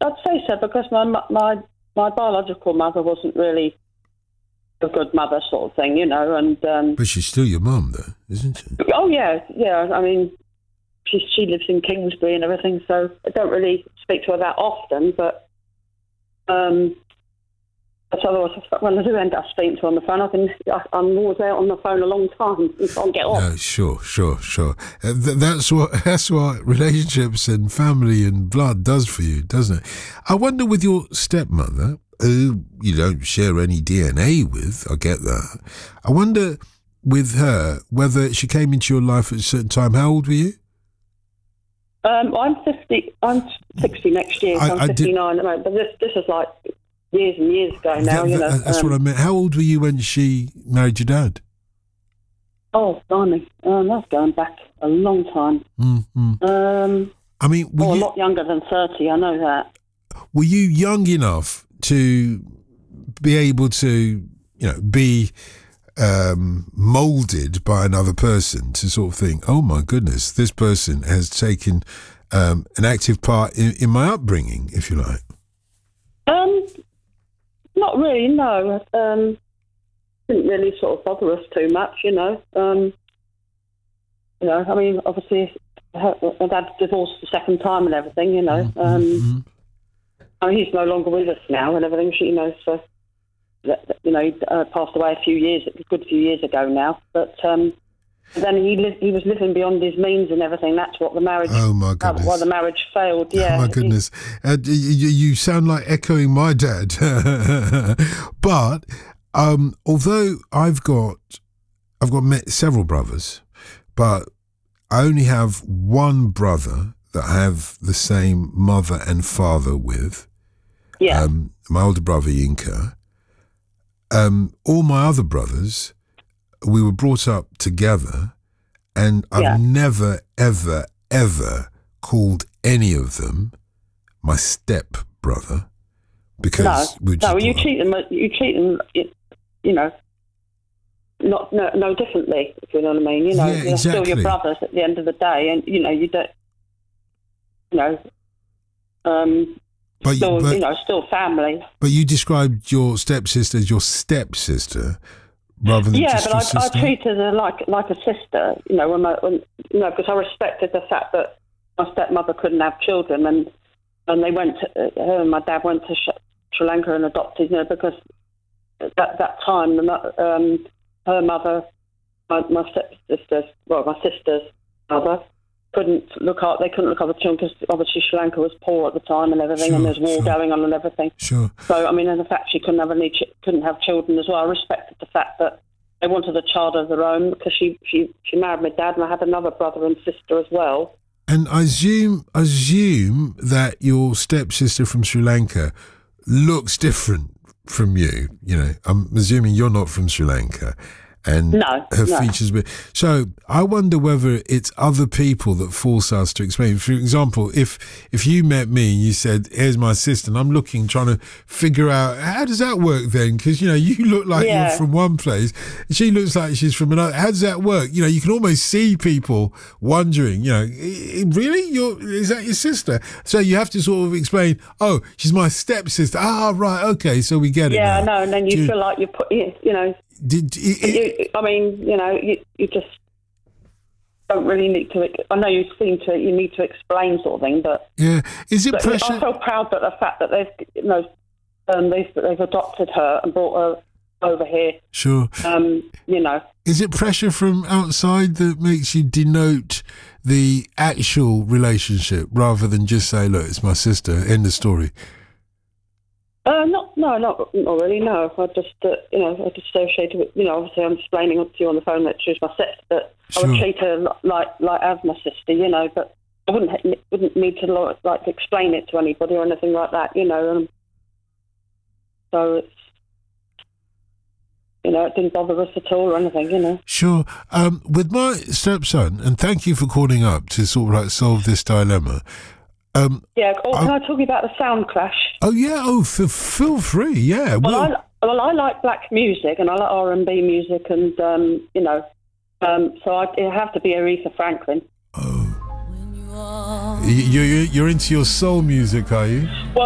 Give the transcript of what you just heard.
I'd say so, because my biological mother wasn't really a good mother, sort of thing, and But she's still your mum, though, isn't she? oh yeah. I mean, she lives in Kingsbury and everything, so I don't really speak to her that often. But otherwise, when I do end up speaking to her on the phone, I'm always out on the phone a long time and can't get off. No, sure. That's what relationships and family and blood does for you, doesn't it? I wonder, with your stepmother, who you don't share any DNA with, I get that. I wonder with her whether she came into your life at a certain time. How old were you? I'm 50. I'm 60 next year. So I'm 59 at the moment. But this is like years and years ago now. That's what I meant. How old were you when she married your dad? Oh, blimey. That's going back a long time. Mm-hmm. I mean, a lot younger than 30. I know that. Were you young enough to be able to, be moulded by another person to sort of think, oh my goodness, this person has taken an active part in my upbringing, if you like? Not really, no. Didn't really sort of bother us too much, I mean, obviously, her dad divorced the second time and everything, Mm-hmm. I mean, he's no longer with us now and everything, so, he passed away a good few years ago now. But then he was living beyond his means and everything. That's what the marriage. Oh my goodness! Why the marriage failed? Yeah. Oh my goodness! You sound like echoing my dad. But although I've got several brothers, but I only have one brother that I have the same mother and father with. Yeah. My older brother Yinka. All my other brothers, we were brought up together, and I've never, ever, ever called any of them my step brother, because you treat them, no differently, if you know what I mean. Yeah, they're still your brothers at the end of the day, and you don't, still family. But you described your stepsister as your stepsister rather than just your sister? I treated her like a sister, because I respected the fact that my stepmother couldn't have children, and they went. Her and my dad went to Sri Lanka and adopted, because at that time, her mother, my stepsister's, my sister's mother, couldn't look after the children, because obviously Sri Lanka was poor at the time and everything, and there's war going on and everything. Sure. So, I mean, and the fact she couldn't have children as well, I respected the fact that they wanted a child of their own, because she married my dad, and I had another brother and sister as well. And I assume that your stepsister from Sri Lanka looks different from you. I'm assuming you're not from Sri Lanka. And her features. So I wonder whether it's other people that force us to explain. For example, if you met me and you said, here's my sister, and I'm trying to figure out, how does that work then? Because, you look like you're from one place, and she looks like she's from another. How does that work? You can almost see people wondering, really? Is that your sister? So you have to sort of explain, oh, she's my stepsister. Ah, right, okay, so we get it now. Yeah, no, and then you feel like you put, you just don't really need to. I know you need to explain sort of thing, but yeah, is it pressure? I feel proud that the fact that they've adopted her and brought her over here. Sure. Is it pressure from outside that makes you denote the actual relationship rather than just say, look, it's my sister, end of story? Not really. No, I just I associated with, obviously I'm explaining to you on the phone that she was my sister, but I would treat her like as my sister, but I wouldn't need to explain it to anybody or anything like that, so it's, it didn't bother us at all or anything, Sure. With my stepson, and thank you for calling up to sort of solve this dilemma. Can I talk about the sound clash? Oh yeah. Oh, feel free. Yeah. Well, I like black music and I like R&B music, and so it have to be Aretha Franklin. Oh. You're into your soul music, are you? Well,